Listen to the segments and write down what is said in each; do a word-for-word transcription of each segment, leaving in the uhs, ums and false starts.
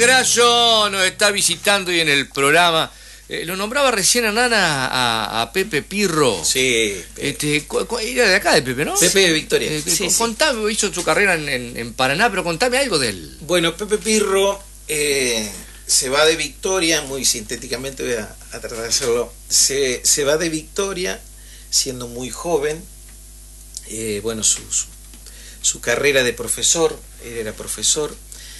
Graso nos está visitando y en el programa. Eh, lo nombraba recién a Nana a, a Pepe Pirro. Sí. Este, cu, cu, era de acá de Pepe, ¿no? Pepe de Victoria. Eh, sí, contame, sí. Hizo su carrera en, en, en Paraná, pero contame algo de él. Bueno, Pepe Pirro eh, se va de Victoria, muy sintéticamente voy a, a tratar de hacerlo. Se, se va de Victoria siendo muy joven. Eh, bueno, su, su, su carrera de profesor, él era profesor.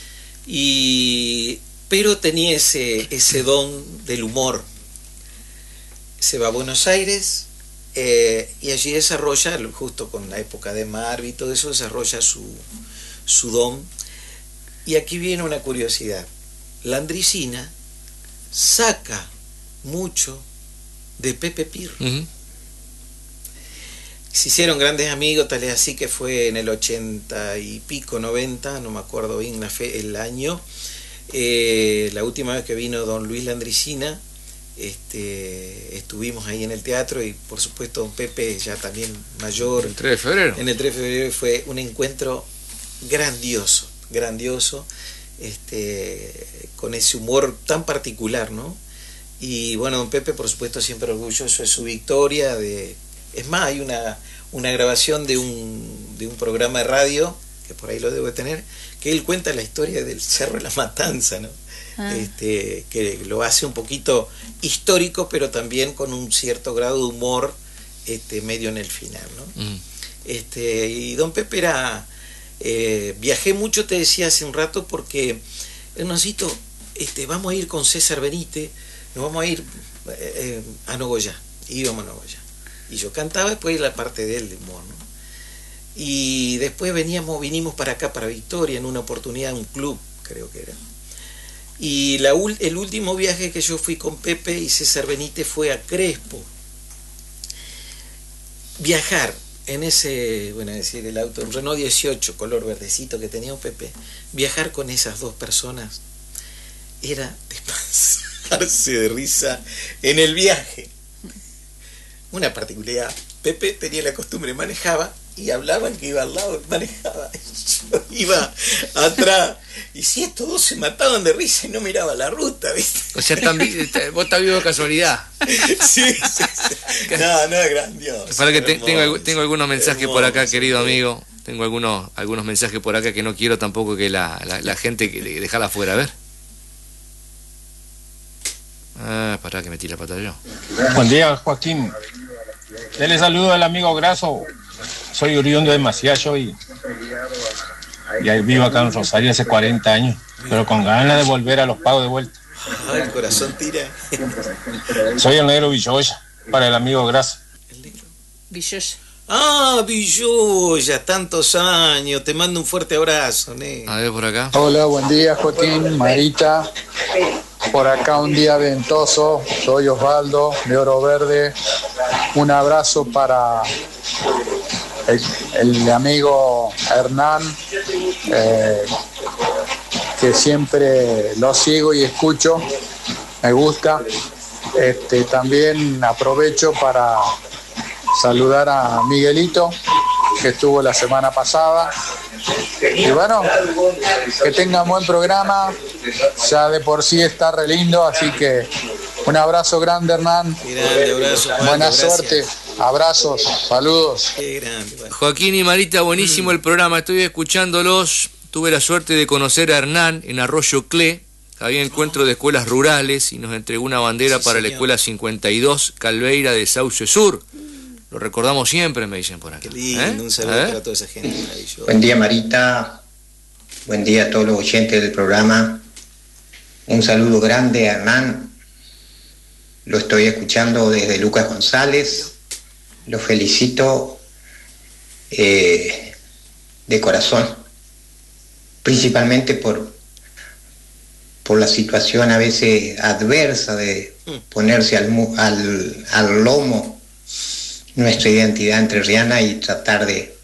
Y, pero tenía ese, ese don del humor. Se va a Buenos Aires eh, y allí desarrolla, justo con la época de Marvi y todo eso, desarrolla su, su don. Y aquí viene una curiosidad. Landricina saca mucho de Pepe Pirro. Uh-huh. Se hicieron grandes amigos, tal es así que fue en el ochenta y pico, noventa, no me acuerdo bien la fe, el año, eh, la última vez que vino don Luis Landricina, este, estuvimos ahí en el teatro y por supuesto don Pepe ya también mayor. ¿El tres de febrero? En el tres de febrero fue un encuentro grandioso, grandioso, este, con ese humor tan particular, ¿no? Y bueno, don Pepe por supuesto siempre orgulloso de su victoria, de... Es más, hay una, una grabación de un, de un programa de radio, que por ahí lo debo de tener, que él cuenta la historia del Cerro de la Matanza, ¿no? Ah. Este, que lo hace un poquito histórico, pero también con un cierto grado de humor este, medio en el final, ¿no? Mm. Este, y don Pepe era... Eh, viajé mucho, te decía hace un rato, porque, Hernancito, este, vamos a ir con César Benítez, nos vamos a ir eh, eh, a Nogoyá, y íbamos a Nogoyá. Y yo cantaba después la parte de él, de humor, ¿no? Y después veníamos, vinimos para acá, para Victoria, en una oportunidad, un club, creo que era. Y la, el último viaje que yo fui con Pepe y César Benítez fue a Crespo. Viajar en ese, bueno, decir, el auto, un Renault dieciocho, color verdecito que tenía un Pepe, viajar con esas dos personas era despansarse de risa en el viaje. Una particularidad, Pepe tenía la costumbre, manejaba y hablaban que iba al lado, manejaba, yo iba atrás, y si estos dos se mataban de risa y no miraba la ruta, ¿viste? O sea, también, vos estás vivo de casualidad. Sí, sí, sí. No, no, es grandioso. Para que te, tengo, tengo algunos mensajes hermoso, por acá, querido amigo, tengo algunos, algunos mensajes por acá que no quiero tampoco que la, la, la gente dejala afuera, a ver. Ah, pará que metí la pata yo. Buen día, Joaquín. Dele saludo al amigo Graso. Soy oriundo de Maciacho y, y vivo acá en Rosario hace cuarenta años, pero con ganas de volver a los pagos de vuelta. Ah, el corazón tira. Soy el negro Villoya, para el amigo Graso. ¿El negro? Villoya. Ah, Villoya, tantos años. Te mando un fuerte abrazo, negro. A ver, por acá. Hola, buen día, Joaquín, Marita. Por acá un día ventoso, soy Osvaldo de Oro Verde. Un abrazo para el, el amigo Hernán, eh, que siempre lo sigo y escucho, me gusta. Este, también aprovecho para saludar a Miguelito, que estuvo la semana pasada. Y bueno, que tengan buen programa, ya de por sí está re lindo, así que un abrazo grande, Hernán. Grande, abrazo, buena gracias. Suerte, abrazos, saludos. Qué grande, bueno. Joaquín y Marita, buenísimo mm. el programa, estoy escuchándolos, tuve la suerte de conocer a Hernán en Arroyo Cle, había encuentro de escuelas rurales y nos entregó una bandera sí, para señor. La escuela cincuenta y dos Calveira de Sauce Sur. Lo recordamos siempre, me dicen por acá. Qué lindo, ¿Eh? un saludo ¿Eh? para toda esa gente maravillosa. Buen día, Marita. Buen día a todos los oyentes del programa. Un saludo grande a Hernán. Lo estoy escuchando desde Lucas González. Lo felicito eh, de corazón. Principalmente por, por la situación a veces adversa de ponerse al, al, al lomo nuestra identidad entrerriana y tratar de,